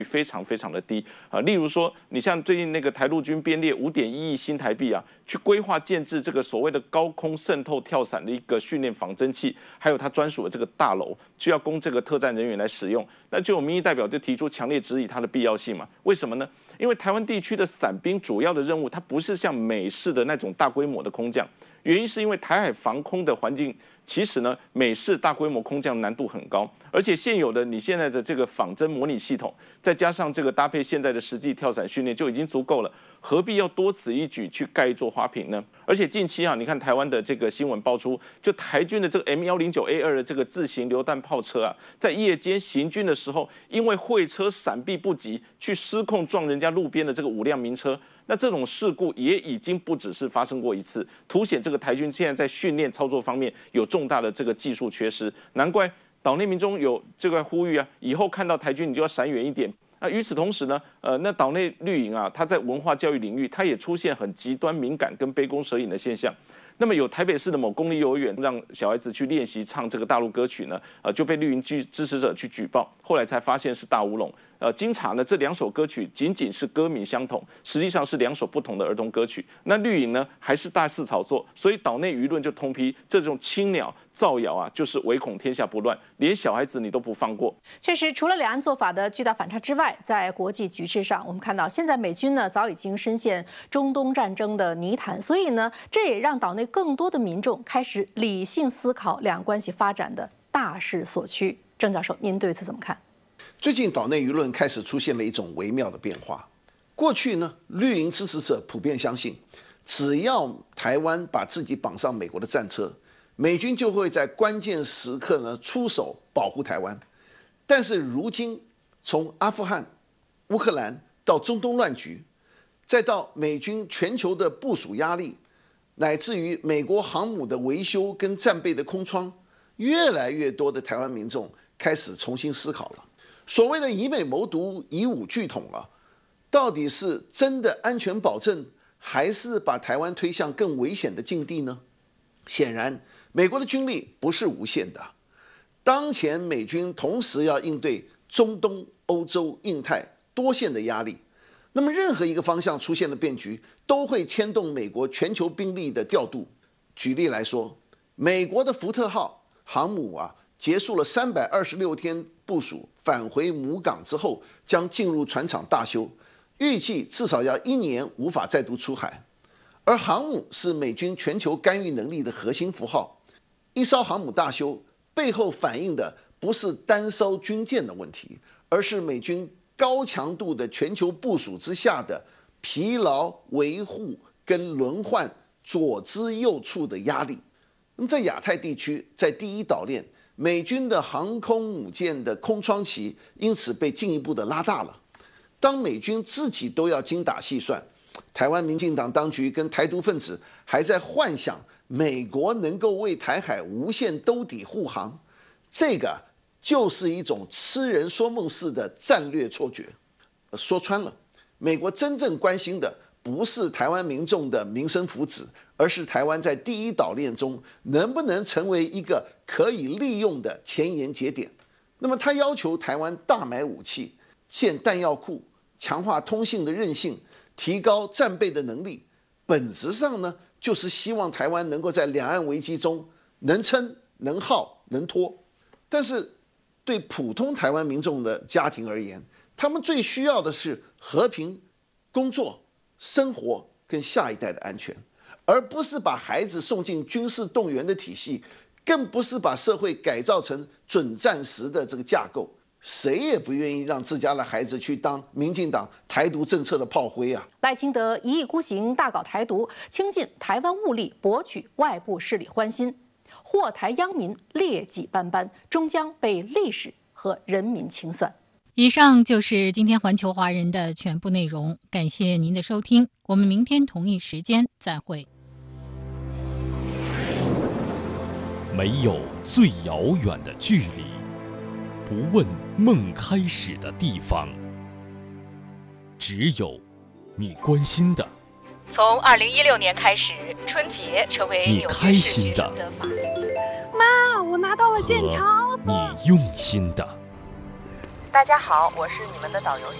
非常非常的低例如说，你像最近那个台陆军编列5.1亿新台币去规划建制这个所谓的高空渗透跳伞的一个训练仿真器，还有它专属的这个大楼，需要供这个特战人员来使用。那就有民意代表就提出强烈质疑它的必要性嘛？为什么呢？因为台湾地区的伞兵主要的任务，它不是像美式的那种大规模的空降，原因是因为台海防空的环境。其实呢，美式大规模空降难度很高，而且现有的你现在的这个仿真模拟系统，再加上这个搭配现在的实际跳伞训练就已经足够了，何必要多此一举去盖一座花瓶呢？而且近期你看台湾的这个新闻爆出，就台军的这个 M109A2的这个自行榴弹炮车在夜间行军的时候，因为会车闪避不及，去失控撞人家路边的这个5辆民车。那这种事故也已经不只是发生过一次，凸显这个台军现在在训练操作方面有重大的这个技术缺失，难怪岛内民众有这个呼吁以后看到台军你就要闪远一点。那与此同时呢，那岛内绿营它在文化教育领域，它也出现很极端敏感跟杯弓蛇影的现象。那么有台北市的某公立幼儿园让小孩子去练习唱这个大陆歌曲呢，就被绿营支持者去举报，后来才发现是大乌龙。经查呢，这2首歌曲仅仅是歌名相同，实际上是2首不同的儿童歌曲。那绿营呢，还是大肆炒作，所以岛内舆论就通批这种青鸟造谣就是唯恐天下不乱，连小孩子你都不放过。 确实，除了两岸做法的巨大反差之外，在国际局势上，我们看到现在美军呢早已经深陷中东战争的泥潭，所以呢，这也让岛内更多的民众开始理性思考两岸关系发展的大势所趋。郑教授，您对此怎么看？ 最近岛内舆论开始出现了一种微妙的变化。过去呢，绿营支持者普遍相信，只要台湾把自己绑上美国的战车，美军就会在关键时刻呢出手保护台湾。但是如今，从阿富汗、乌克兰到中东乱局，再到美军全球的部署压力，乃至于美国航母的维修跟战备的空窗，越来越多的台湾民众开始重新思考了。所谓的以美谋独、以武拒统到底是真的安全保证，还是把台湾推向更危险的境地呢？显然，美国的军力不是无限的。当前美军同时要应对中东、欧洲、印太多线的压力，那么任何一个方向出现的变局，都会牵动美国全球兵力的调度。举例来说，美国的福特号航母结束了326天部署，返回母港之后，将进入船厂大修，预计至少要1年无法再度出海。而航母是美军全球干预能力的核心符号，一艘航母大修背后反映的不是单艘军舰的问题，而是美军高强度的全球部署之下的疲劳维护跟轮换左支右绌的压力。那么在亚太地区，在第一岛链，美军的航空母舰的空窗期因此被进一步的拉大了。当美军自己都要精打细算，台湾民进党当局跟台独分子还在幻想美国能够为台海无限兜底护航，这个就是一种痴人说梦式的战略错觉。说穿了，美国真正关心的不是台湾民众的民生福祉，而是台湾在第一岛链中能不能成为一个可以利用的前沿节点。那么他要求台湾大买武器，建弹药库，强化通信的韧性，提高战备的能力，本质上呢，就是希望台湾能够在两岸危机中能撑、能耗、能拖。但是对普通台湾民众的家庭而言，他们最需要的是和平、工作、生活跟下一代的安全，而不是把孩子送进军事动员的体系，更不是把社会改造成准战时的这个架构。谁也不愿意让自家的孩子去当民进党台独政策的炮灰啊！ 赖清德一意孤行，大搞台独，倾尽台湾物力博取外部势力欢心，祸台殃民，劣迹斑斑，终将被历史和人民清算。 以上就是今天环球华人的全部内容，感谢您的收听，我们明天同一时间再会。 没有最遥远的距离，不问梦开始的地方，只有你关心的。 从2016年开始，春节成为纽约市学生的法定节。 妈，我拿到了剑条。 你用心的。 大家好，我是你们的导游。